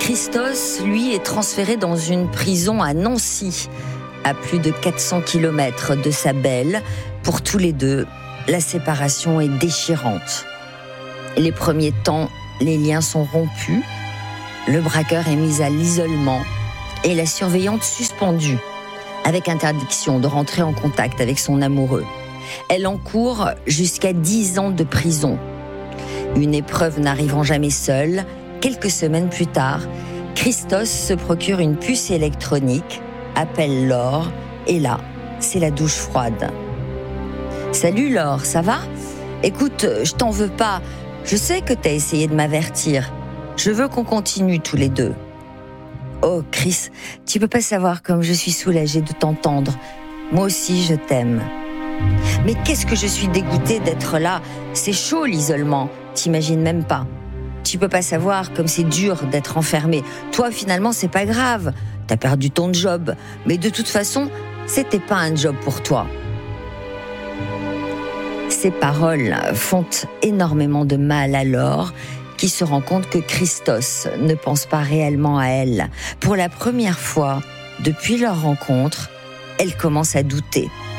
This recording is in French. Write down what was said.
Christos, lui, est transféré dans une prison à Nancy, à plus de 400 km de sa belle. Pour tous les deux, la séparation est déchirante. Les premiers temps, les liens sont rompus, le braqueur est mis à l'isolement et la surveillante suspendue, avec interdiction de rentrer en contact avec son amoureux. Elle encourt jusqu'à 10 ans de prison. Une épreuve n'arrivant jamais seule, quelques semaines plus tard, Christos se procure une puce électronique, appelle Laure, et là, c'est la douche froide. « Salut Laure, ça va ? Écoute, je t'en veux pas. Je sais que t'as essayé de m'avertir. Je veux qu'on continue tous les deux. » Oh Chris, tu peux pas savoir comme je suis soulagée de t'entendre. Moi aussi, je t'aime. Mais qu'est-ce que je suis dégoûtée d'être là. C'est chaud l'isolement, t'imagines même pas. Tu peux pas savoir comme c'est dur d'être enfermé. Toi, finalement, c'est pas grave. T'as perdu ton job. Mais de toute façon, c'était pas un job pour toi. Ces paroles font énormément de mal à Laure, qui se rend compte que Christos ne pense pas réellement à elle. Pour la première fois, depuis leur rencontre, elle commence à douter.